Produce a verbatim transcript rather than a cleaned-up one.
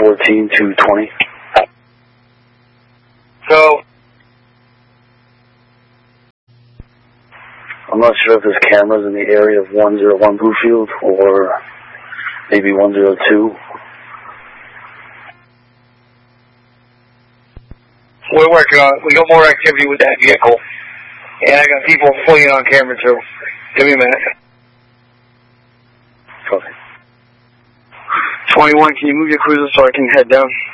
fourteen to twenty. So, I'm not sure if there's cameras in the area of one oh one Bluefield or maybe one oh two. we're working on it. We got more activity with that vehicle. And I got people fleeing on camera too. Give me a minute. Okay. twenty-one, can you move your cruiser so I can head down?